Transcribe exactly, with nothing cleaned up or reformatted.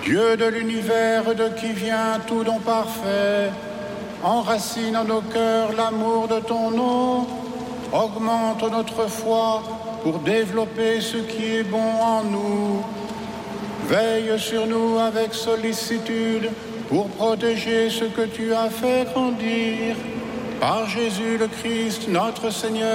Dieu de l'univers de qui vient tout don parfait, enracine en nos cœurs l'amour de ton nom, augmente notre foi pour développer ce qui est bon en nous. Veille sur nous avec sollicitude pour protéger ce que tu as fait grandir. Par Jésus le Christ, notre Seigneur.